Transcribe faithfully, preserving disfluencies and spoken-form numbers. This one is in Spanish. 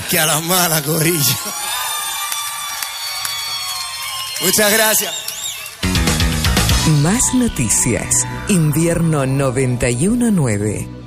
que a la mala, corillo. Muchas gracias. Más noticias. Invierno noventa y uno nueve.